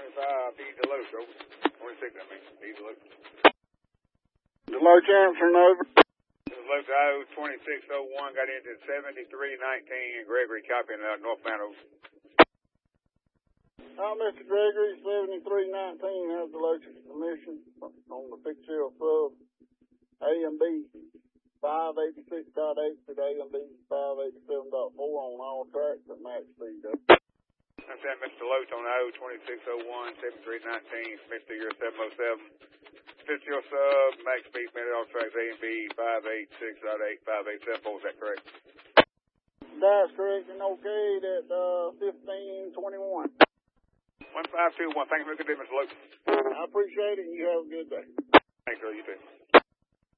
25, D. Deloach, over. 26, I mean, D. Deloach. Deloach answering over. Deloach, Iowa 2601, got into 7319, Gregory copying northbound, over. Mr. Gregory, 7319 has Deloach's permission on the fixed shield sub A&B 586.8 to A and B 587.4 on all tracks at max speed. I'm saying Mr. Deloach on Iowa 2601, 7319, Mr. Year 707. Fifth shield sub, max speed, minute all tracks A and B 586.8, 587.4, is that correct? That's correct and okay at 1521. 1521. Thank you for a good day, Mr. Deloach. I appreciate it. You have a good day. Thanks, sir. You too.